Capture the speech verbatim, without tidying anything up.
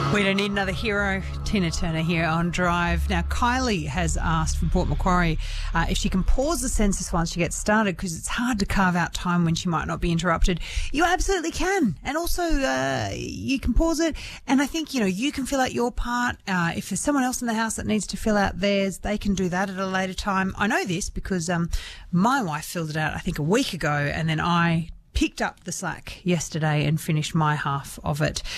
We don't need another hero. Tina Turner here on Drive. Now, Kylie has asked from Port Macquarie uh, if she can pause the census once she gets started because it's hard to carve out time when she might not be interrupted. You absolutely can. And also, uh, you can pause it. And I think, you know, you can fill out your part. Uh, if there's someone else in the house that needs to fill out theirs, they can do that at a later time. I know this because um, my wife filled it out, I think, a week ago, and then I picked up the slack yesterday and finished my half of it.